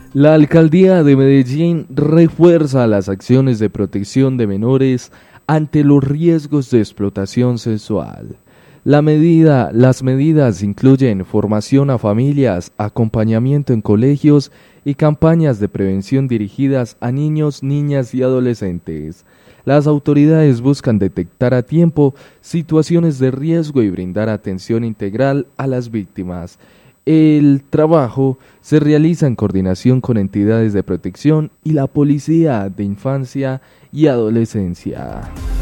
La alcaldía de Medellín refuerza las acciones de protección de menores ante los riesgos de explotación sexual. Las medidas incluyen formación a familias, acompañamiento en colegios y campañas de prevención dirigidas a niños, niñas y adolescentes. Las autoridades buscan detectar a tiempo situaciones de riesgo y brindar atención integral a las víctimas. El trabajo se realiza en coordinación con entidades de protección y la Policía de Infancia y Adolescencia.